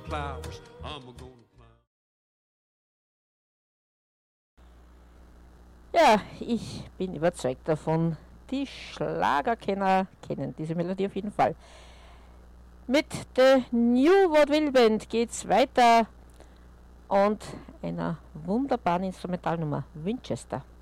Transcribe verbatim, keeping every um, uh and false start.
flowers. I'm a gonna Ja, ich bin überzeugt davon, die Schlagerkenner kennen diese Melodie auf jeden Fall. Mit der New Vaudeville Band geht's weiter und einer wunderbaren Instrumentalnummer, Winchester.